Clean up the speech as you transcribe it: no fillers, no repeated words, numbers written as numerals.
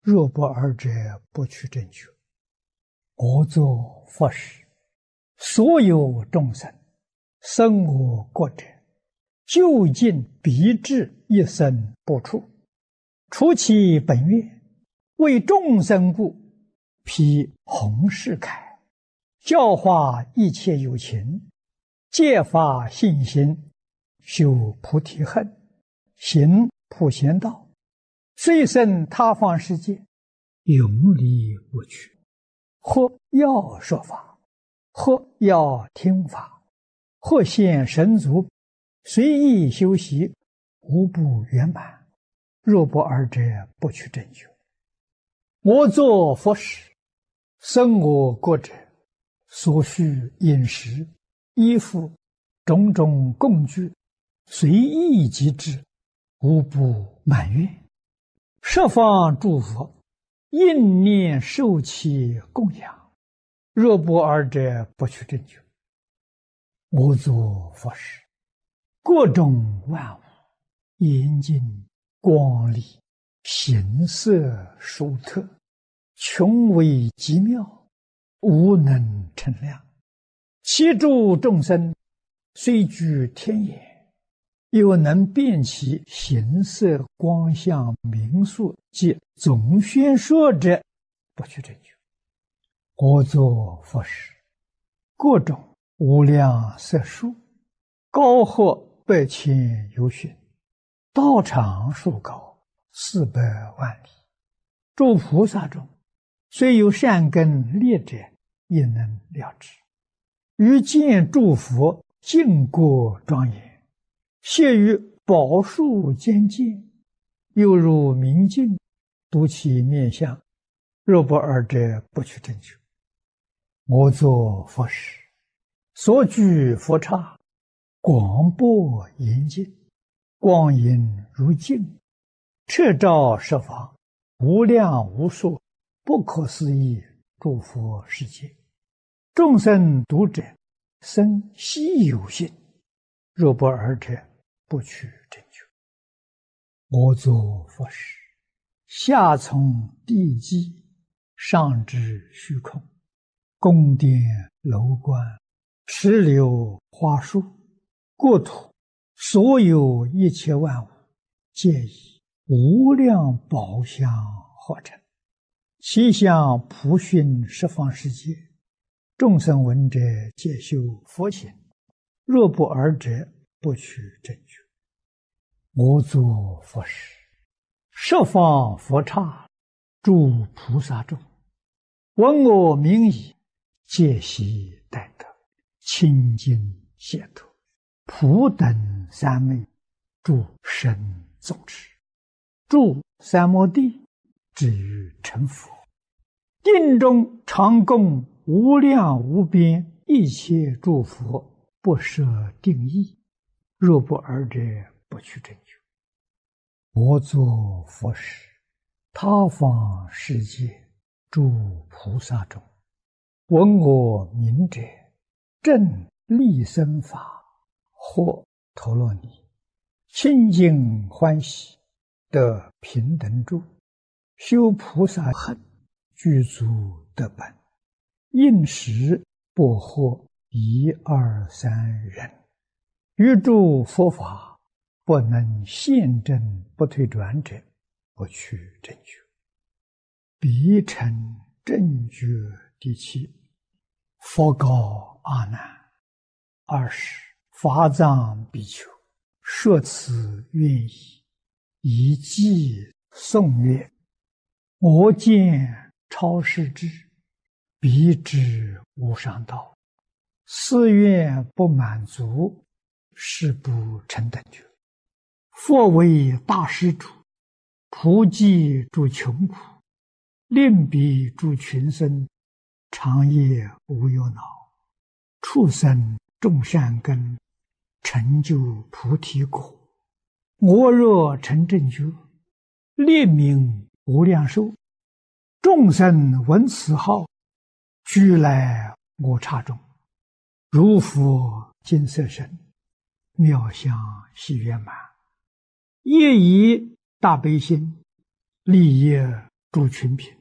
若不尔者，不取正觉。我作佛时，所有众生生我国者，究竟必至一生不出。除其本愿，为众生故，披弘誓铠，教化一切有情，戒发信心，修菩提恨，行普贤道，虽生他方世界，永离不去。或要说法，或要听法，或现神足，随意修习，无不圆满。若不尔者，不取正觉。我作佛时，生我国者，所需饮食、衣服、种种供具，随意即至，无不满愿。十方诸佛应念受其供养。若不尔者，不取正觉。我作佛时，各种万物严净光丽，形色殊特，穷微极妙，无能称量。其诸众生虽居天眼，又能辨其形色光相名数及总宣说者，不取正觉。我作佛时，各种无量色数，高或百千由旬，道场数高400万里。诸菩萨中，虽有善根劣者，也能了知。于见诸佛净国庄严，谢于宝树间见，又如明镜，睹其面相。若不尔者，不取正觉。我作佛时，所居佛刹，广博严净，光影如镜，彻照十方，无量无数，不可思议诸佛世界。众生读者，生希有信。若不尔者，不取正觉。我作佛时，下从地基，上至虚空，宫殿楼观，石榴花树，国土所有一切万物，皆以无量宝相化成。其相普熏十方世界，众生闻者，皆修佛行。若不尔者，不取正觉。我作佛时，十方佛刹，诸菩萨众，闻我名已，皆悉待得，清净解脱，普等三昧，诸神众持，诸三摩地，至于成佛。定中常供无量无边一切诸佛，不设定义。若不尔者，不取正觉。我作佛时，他方世界诸菩萨中，闻我名者，正利生法，或陀罗尼，清净欢喜，得平等住，修菩萨恨，具足得本，应时不获1、2、3人。于诸佛法，不能现证不退转者，不取正觉。彼成正觉第7。佛告阿难：20法藏比丘，说此愿已，以偈颂曰：我见超世智，彼知无上道，誓愿不满足，誓不成等觉。佛为大施主，普济诸穷苦，令彼诸群生，长夜无忧恼，畜生种善根，成就菩提果。我若成正觉，列名无量寿，众生闻此号，俱来我刹中。如佛金色身，妙相悉圆满，业以大悲心，利业诸群品